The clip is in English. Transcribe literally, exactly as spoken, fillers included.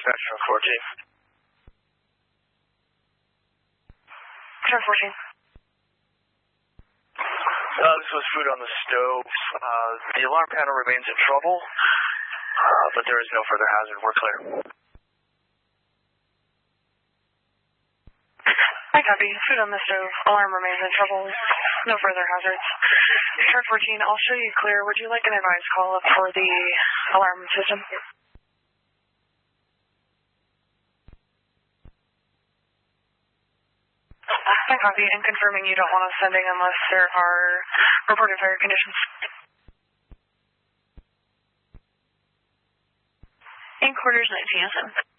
dispatch from fourteen. Turn fourteen. Uh, this was food on the stove. Uh, the alarm panel remains in trouble, uh, but there is no further hazard. We're clear. I copy. Food on the stove. Alarm remains in trouble. No further hazards. Turn fourteen, I'll show you clear. Would you like an advice call up for the alarm system? I copy, and confirming you don't want us sending unless there are reported fire conditions. In quarters nineteen oh seven.